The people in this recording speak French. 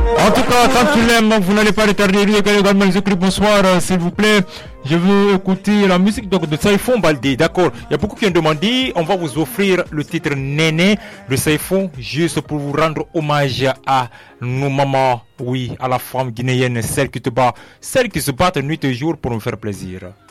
En tout cas, quand tu l'aimes, vous n'allez pas retarder. Lui également, les écrits, bonsoir, s'il vous plaît. Je veux écouter la musique donc, de Saifon Baldé. D'accord. Il y a beaucoup qui ont demandé. On va vous offrir le titre Néné de Saifon juste pour vous rendre hommage à nos mamans. Oui, à la femme guinéenne, celle qui te bat, celle qui se bat nuit et jour pour nous faire plaisir.